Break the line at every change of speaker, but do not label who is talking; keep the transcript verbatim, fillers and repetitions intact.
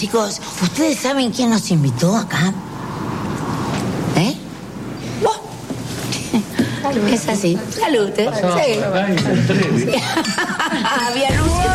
chicos, ¿ustedes saben quién nos invitó acá? ¿Eh? ¿Vos? Es así. Salud, ¿eh? Sí. Sí. Había luces.